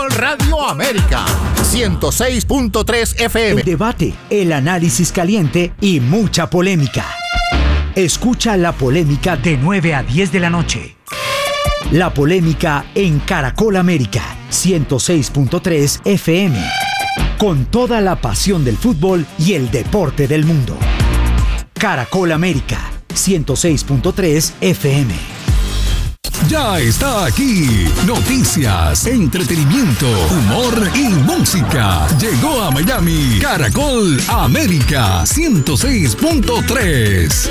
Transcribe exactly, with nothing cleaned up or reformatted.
Radio América, ciento seis punto tres F M. El debate, el análisis caliente y mucha polémica. Escucha La Polémica de nueve a diez de la noche. La Polémica en Caracol América, ciento seis punto tres F M. Con toda la pasión del fútbol y el deporte del mundo. Caracol América, ciento seis punto tres F M. Ya está aquí. Noticias, entretenimiento, humor y música. Llegó a Miami Caracol América ciento seis punto tres.